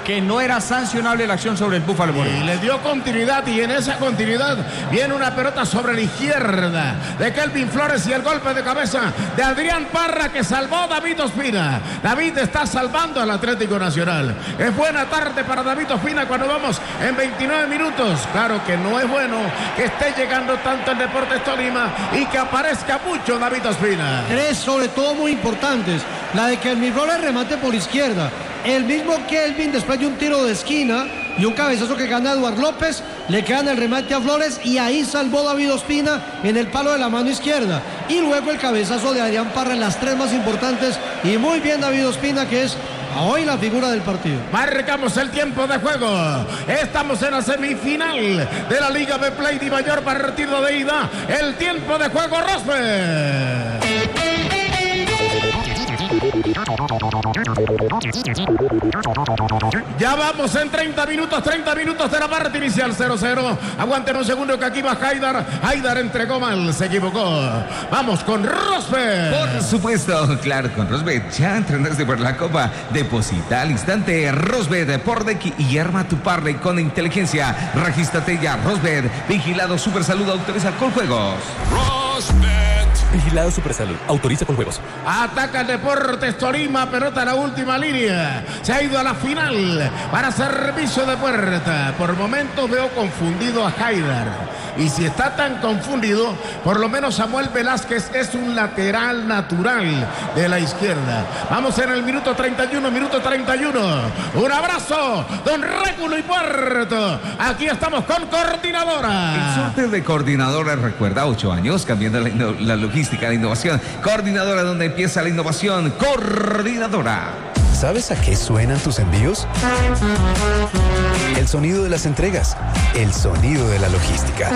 que no era sancionable la acción sobre el Búfalo Morelos. Y le dio continuidad, y en esa continuidad viene una pelota sobre la izquierda de Kelvin Flores y el golpe de cabeza de Adrián Parra que salvó a David Ospina. David está salvando al Atlético Nacional. Es buena tarde para David Ospina cuando vamos en veintinueve minutos. Claro que no es bueno que esté llegando tanto el Deportes Tolima y que aparezca mucho David Ospina. Tres sobre todo muy importantes. La de Kelvin Flores remate por izquierda. El mismo Kelvin después de un tiro de esquina y un cabezazo que gana Eduardo López, le quedan el remate a Flores y ahí salvó David Ospina en el palo de la mano izquierda. Y luego el cabezazo de Adrián Parra en las tres más importantes y muy bien David Ospina, que es hoy la figura del partido. Marcamos el tiempo de juego. Estamos en la semifinal de la Liga Betplay de Mayor, partido de ida. El tiempo de juego, Rosberg. Ya vamos en treinta minutos, treinta minutos de la parte inicial, cero cero. Aguanten un segundo que aquí va Haidar. Haidar entregó mal, se equivocó. Vamos con Rosberg. Por supuesto, claro, con Rosberg. Ya entrenaste por la Copa. Deposita al instante Rosberg por Dequi y arma tu parlay con inteligencia. Regístrate ya, Rosberg. Vigilado Supersalud, autoriza con juegos. Rosberg. Vigilado Supersalud. Autoriza con juegos. Ataca el Deportes Tolima. Pelota a la última línea. Se ha ido a la final para servicio de puerta. Por momentos veo confundido a Haidar. Y si está tan confundido, por lo menos Samuel Velázquez es un lateral natural de la izquierda. Vamos en el minuto treinta y uno, minuto treinta y uno. Un abrazo, don Réculo y Puerto. Aquí estamos con Coordinadora. El sorteo de Coordinadora recuerda ocho años cambiando la, la logística, la innovación. Coordinadora, donde empieza la innovación. Coordinadora. ¿Sabes a qué suenan tus envíos? El sonido de las entregas, el sonido de la logística.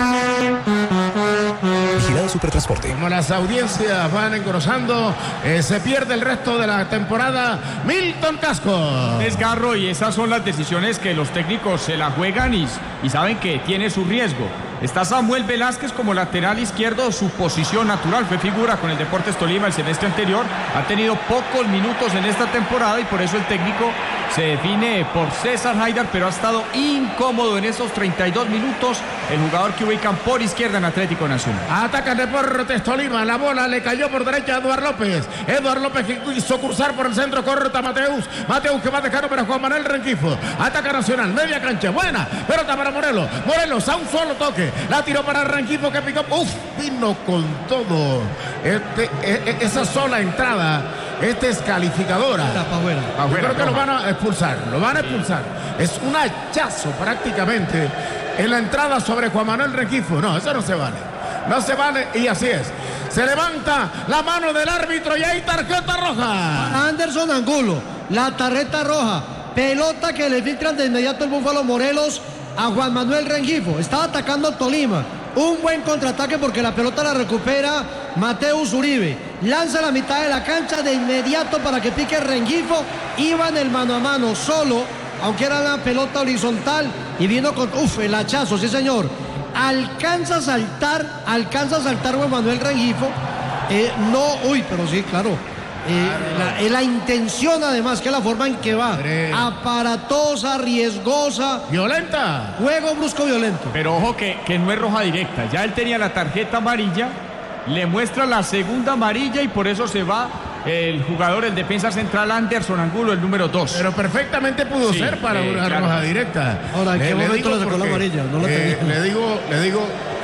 Vigilado Supertransporte. Como las audiencias van engrosando, eh, se pierde el resto de la temporada. Milton Casco. Desgarro, y esas son las decisiones que los técnicos se la juegan y, y saben que tiene su riesgo. Está Samuel Velázquez como lateral izquierdo, su posición natural, fue figura con el Deportes Tolima el semestre anterior, ha tenido pocos minutos en esta temporada y por eso el técnico se define por César Haidar, pero ha estado incómodo en esos treinta y dos minutos el jugador que ubican por izquierda en Atlético Nacional. Ataca el Deportes Tolima, la bola le cayó por derecha a Eduardo López. Eduardo López que quiso cursar por el centro, corta Mateus. Mateus que va a dejar para Juan Manuel Rengifo. Ataca Nacional, media cancha, buena pelota para Morelos. Morelos a un solo toque. La tiró para Rengifo que picó. Uf, vino con todo. Este, e, e, esa sola entrada es descalificadora. Yo creo que lo van a expulsar. Lo van a expulsar. Es un hachazo prácticamente en la entrada sobre Juan Manuel Rengifo. No, eso no se vale. No se vale y así es. Se levanta la mano del árbitro y hay tarjeta roja. Anderson Angulo, la tarjeta roja. Pelota que le filtran de inmediato el Búfalo Morelos a Juan Manuel Rengifo. Estaba atacando Tolima. Un buen contraataque porque la pelota la recupera Mateus Uribe. Lanza a la mitad de la cancha de inmediato para que pique Rengifo. Iba en el mano a mano solo, aunque era la pelota horizontal. Y vino con, uff, el hachazo, sí señor. Alcanza a saltar, alcanza a saltar Juan Manuel Rengifo. Eh, no, uy, pero sí, claro. Eh, la, eh, la intención además, que es la forma en que va, aparatosa, riesgosa, violenta, juego brusco violento. Pero ojo que, que no es roja directa, ya él tenía la tarjeta amarilla, le muestra la segunda amarilla y por eso se va el jugador, el defensa central Anderson Angulo, el número dos. Pero perfectamente pudo sí, ser para eh, una claro. roja directa. Ahora, ¿en qué le, momento le sacó la amarilla? No la eh, le digo, le digo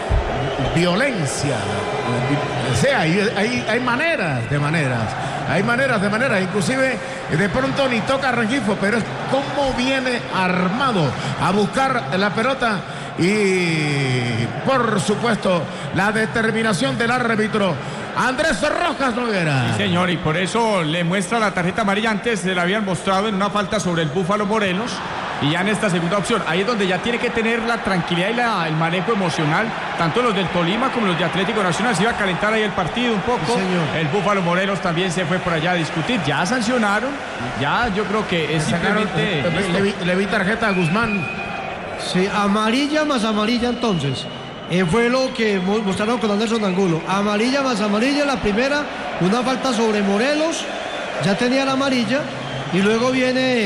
violencia. O sea, hay, hay, hay maneras de maneras. Hay maneras de maneras. Inclusive de pronto ni toca a Rengifo, pero es como viene armado a buscar la pelota. Y por supuesto la determinación del árbitro Andrés Rojas Noguera. Sí, señor, y por eso le muestra la tarjeta amarilla. Antes se la habían mostrado en una falta sobre el Búfalo Morelos. Y ya en esta segunda opción, ahí es donde ya tiene que tener la tranquilidad y la, el manejo emocional, tanto los del Tolima como los de Atlético Nacional. Se iba a calentar ahí el partido un poco. Sí, el Búfalo Morelos también se fue por allá a discutir. Ya sancionaron, ya yo creo que es simplemente... Le, le, le vi tarjeta a Guzmán. Sí, amarilla más amarilla entonces. Eh, fue lo que mostraron con Anderson Angulo. Amarilla más amarilla, la primera, una falta sobre Morelos, ya tenía la amarilla, y luego viene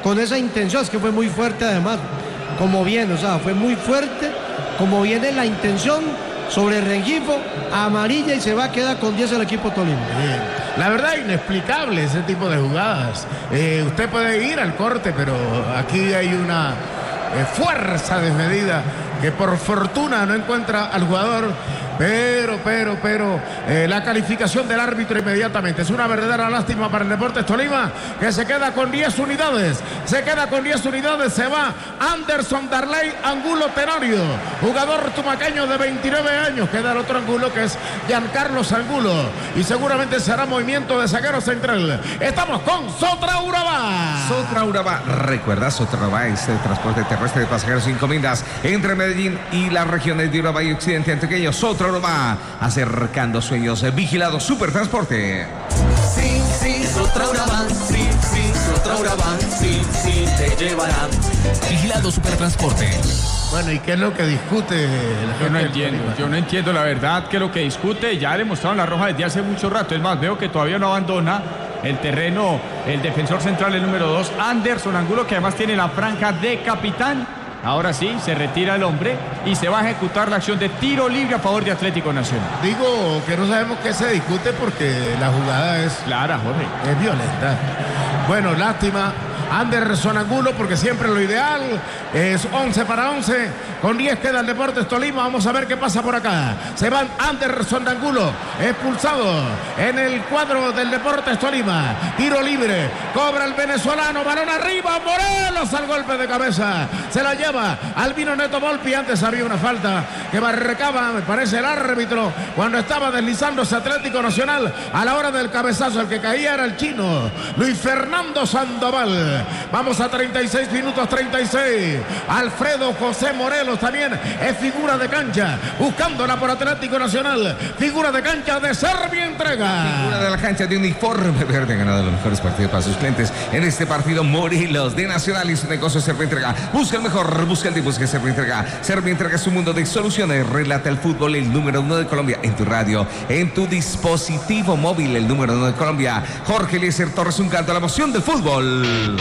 con esa intención, es que fue muy fuerte además, como viene, o sea, fue muy fuerte, como viene la intención sobre Rengifo, amarilla y se va, queda con diez el equipo Tolima. Bien. La verdad, inexplicable ese tipo de jugadas. Eh, usted puede ir al corte, pero aquí hay una eh, fuerza desmedida que por fortuna no encuentra al jugador. Pero, pero, pero, eh, la calificación del árbitro inmediatamente. Es una verdadera lástima para el Deportes Tolima, que se queda con diez unidades. Se queda con diez unidades. Se va Anderson Darley Angulo Tenorio, jugador tumaqueño de veintinueve años. Queda el otro Angulo, que es Giancarlos Angulo. Y seguramente será movimiento de zaguero central. Estamos con Sotra Urabá. Sotra Urabá. Recuerda, Sotra Urabá es el transporte terrestre de pasajeros y encomiendas entre Medellín y las regiones de Urabá y Occidente Antioqueño. Sotra Urabá, acercando sueños, vigilado Supertransporte. Sí, sí, Sotra Urabá, sí, sí, Sotra Urabá, sí, sí, te llevarán. Vigilado Supertransporte. Bueno, ¿y qué es lo que discute? Yo no entiendo, yo no entiendo la verdad que lo que discute. Ya le mostraron la roja desde hace mucho rato. Es más, veo que todavía no abandona el terreno el defensor central, el número dos, Anderson Angulo, que además tiene la franja de capitán. Ahora sí, se retira el hombre y se va a ejecutar la acción de tiro libre a favor de Atlético Nacional. Digo que no sabemos qué se discute porque la jugada es clara, Jorge. Es violenta. Bueno, lástima. Anderson Angulo, porque siempre lo ideal es once para once. Con diez queda el Deportes Tolima. Vamos a ver qué pasa por acá. Se va Anderson Angulo, expulsado en el cuadro del Deportes Tolima. Tiro libre, cobra el venezolano, balón arriba, Morelos al golpe de cabeza. Se la lleva Albino Neto Volpi. Antes había una falta que marcaba, me parece, el árbitro cuando estaba deslizándose Atlético Nacional a la hora del cabezazo. El que caía era el chino Luis Fernando Sandoval. Vamos a treinta y seis minutos, treinta y seis. Alfredo José Morelos también es figura de cancha, buscándola por Atlético Nacional. Figura de cancha de Serbia Entrega. Figura de la cancha de uniforme verde, ganado los mejores partidos para sus clientes. En este partido, Morelos de Nacional y su negocio Serbia Entrega. Busca el mejor, busca el de busca Serbia Entrega. Serbia Entrega es un mundo de soluciones. Relata el fútbol, el número uno de Colombia, en tu radio, en tu dispositivo móvil, el número uno de Colombia. Jorge Eliezer Torres, un canto a la emoción del fútbol.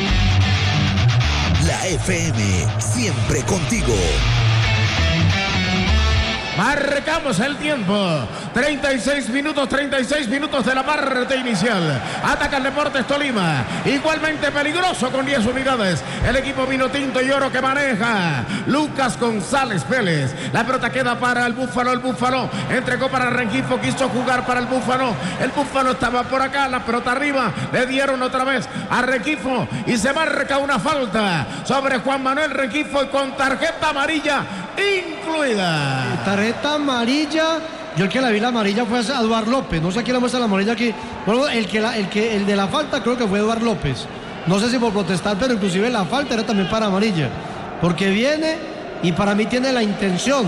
La F M, siempre contigo. Marcamos el tiempo. treinta y seis minutos, treinta y seis minutos de la parte inicial. Ataca el Deportes Tolima. Igualmente peligroso con diez unidades. El equipo vino tinto y oro que maneja Lucas González Vélez. La pelota queda para el Búfalo. El Búfalo entregó para Rengifo. Quiso jugar para el Búfalo. El Búfalo estaba por acá. La pelota arriba. Le dieron otra vez a Rengifo. Y se marca una falta sobre Juan Manuel Rengifo y con tarjeta amarilla incluida. Tarjeta amarilla. Yo el que la vi la amarilla fue a Eduardo López. No sé quién le muestra la amarilla aquí. Bueno, el que la, el que el de la falta creo que fue Eduardo López. No sé si por protestar, pero inclusive la falta era también para amarilla. Porque viene y para mí tiene la intención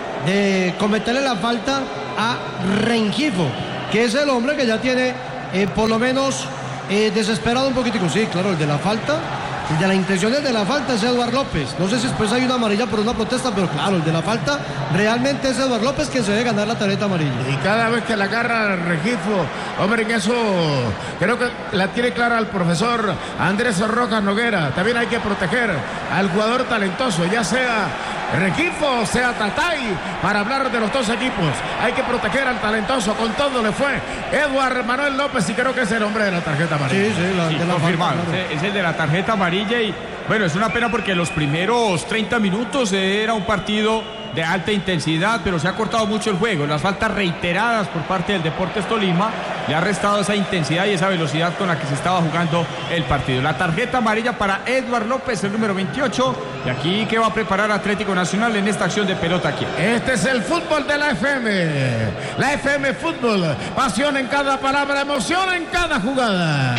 de cometerle la falta a Rengifo, que es el hombre que ya tiene eh, por lo menos eh, desesperado un poquitico. Sí, claro, el de la falta. El de la intención de la falta es Eduardo López. No sé si después hay una amarilla por una protesta, pero claro, el de la falta realmente es Eduardo López quien se debe ganar la tarjeta amarilla. Y cada vez que la agarra Rengifo, hombre, en eso creo que la tiene clara el profesor Andrés Rojas Noguera. También hay que proteger al jugador talentoso, ya sea Rengifo, sea Tatay, para hablar de los dos equipos. Hay que proteger al talentoso, con todo le fue Eduardo Manuel López y creo que es el hombre de la tarjeta amarilla. Sí, sí, la, sí, de la confirmado. falta, claro. Es el de la tarjeta amarilla y bueno, es una pena porque los primeros treinta minutos era un partido de alta intensidad, pero se ha cortado mucho el juego. Las faltas reiteradas por parte del Deportes Tolima le ha restado esa intensidad y esa velocidad con la que se estaba jugando el partido. La tarjeta amarilla para Eduardo López, el número veintiocho. Y aquí que va a preparar Atlético Nacional en esta acción de pelota aquí. Este es el fútbol de la F M. La F M Fútbol. Pasión en cada palabra, emoción en cada jugada.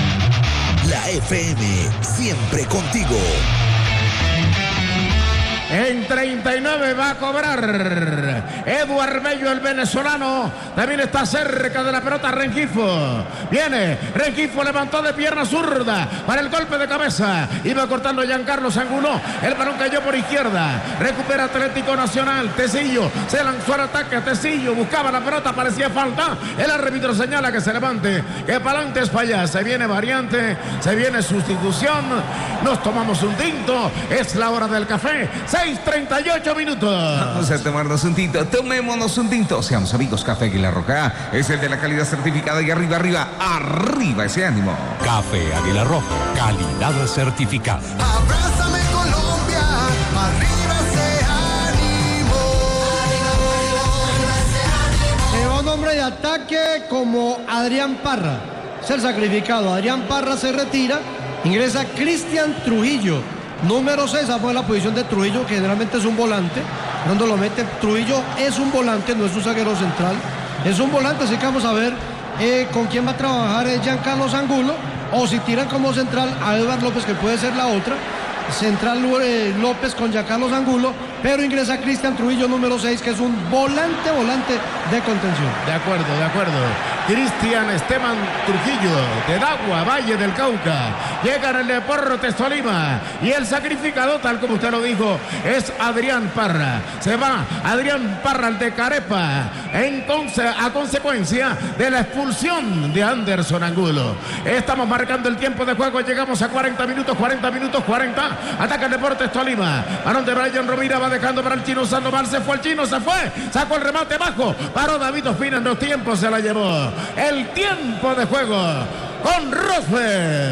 La F M, siempre contigo. En treinta y nueve va a cobrar Eduard Bello, el venezolano. También está cerca de la pelota Rengifo. Viene, Rengifo levantó de pierna zurda para el golpe de cabeza. Iba cortando Giancarlo Angulo. El balón cayó por izquierda. Recupera Atlético Nacional. Tecillo se lanzó al ataque. Tecillo buscaba la pelota, parecía falta. El árbitro señala que se levante, que para adelante es para allá. Se viene variante, se viene sustitución. Nos tomamos un tinto. Es la hora del café. seis treinta y ocho minutos. Vamos a tomarnos un tinto. Tomémonos un tinto. Seamos amigos. Café Águila Roja es el de la calidad certificada. Y arriba, arriba, arriba ese ánimo. Café Águila Roja, calidad certificada. Abrázame Colombia, arriba ese ánimo. Se va un hombre de ataque como Adrián Parra. Es el sacrificado. Adrián Parra se retira. Ingresa Cristian Trujillo. Número seis, esa fue la posición de Trujillo, que generalmente es un volante. Cuando lo mete, Trujillo es un volante, no es un zaguero central. Es un volante, así que vamos a ver eh, con quién va a trabajar eh, Giancarlo Angulo. O si tiran como central a Eduard López, que puede ser la otra. Central eh, López con Giancarlo Angulo, pero ingresa Cristian Trujillo, número seis, que es un volante, volante de contención. De acuerdo, de acuerdo. Cristian Esteban Trujillo, de Dagua, Valle del Cauca. Llega en el Deportes Tolima. Y el sacrificado, tal como usted lo dijo, es Adrián Parra. Se va Adrián Parra, el de Carepa, en conse a consecuencia de la expulsión de Anderson Angulo. Estamos marcando el tiempo de juego. Llegamos a cuarenta minutos, cuarenta minutos, cuarenta. Ataca el Deportes Tolima. Balón de Brian Rovira, va dejando para el chino Sandoval. Se fue el chino, se fue. Sacó el remate bajo. Paró David Ospina en los tiempos, se la llevó. El tiempo de juego con Rosberg.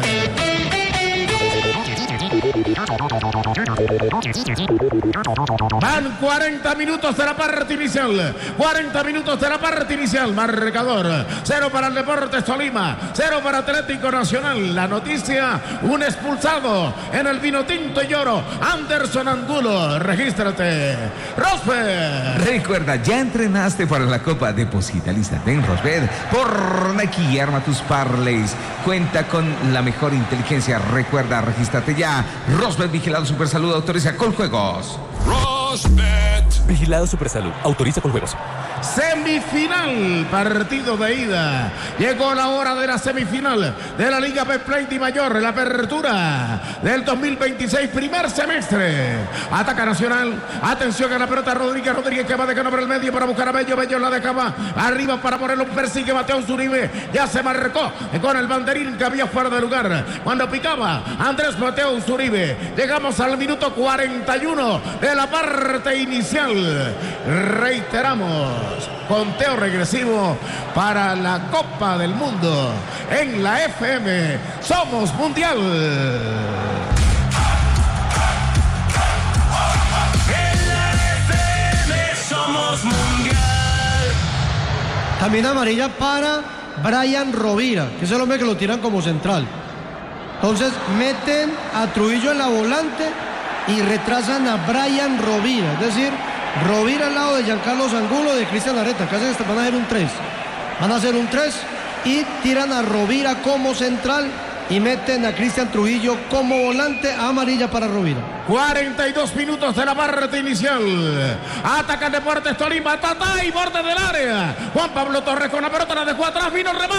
Van cuarenta minutos de la parte inicial. cuarenta minutos de la parte inicial. Marcador. Cero para el Deportes Tolima. Cero para Atlético Nacional. La noticia: un expulsado en el vino tinto y oro. Anderson Angulo. Regístrate. Rosberg. Recuerda, ya entrenaste para la Copa. Deposita, lístate en Rosberg por Nike y arma tus parlays. Cuenta con la mejor inteligencia. Recuerda, regístrate ya. Rosberg, vigilado Supersalud, autoriza Coljuegos. Rosbet. Vigilado Supersalud, autoriza Coljuegos. Semifinal, partido de ida. Llegó la hora de la semifinal de la Liga Betplay Di Mayor, la apertura del dos mil veintiséis, primer semestre. Ataca Nacional. Atención a la pelota. Rodríguez, Rodríguez que va dejando por el medio para buscar a Bello. Bello la dejaba arriba para Morelos. Persigue Mateo Zuribe. Ya se marcó con el banderín que había fuera de lugar cuando picaba Andrés Mateo Zuribe. Llegamos al minuto cuarenta y uno de la parte inicial. Reiteramos. Conteo regresivo para la Copa del Mundo en la F M. Somos Mundial. En la F M somos Mundial. También amarilla para Brian Rovira, que es el hombre que lo tiran como central. Entonces meten a Trujillo en la volante y retrasan a Brian Rovira. Es decir, Rovira al lado de Giancarlo Angulo, de Cristian Areta, que hacen, van a hacer un tres. Van a hacer un tres y tiran a Rovira como central y meten a Cristian Trujillo como volante. Amarilla para Rovira. cuarenta y dos minutos de la parte inicial. Ataca el Deportes Tolima. Tatá y borde del área. Juan Pablo Torres con la pelota, la dejó atrás, vino el remate.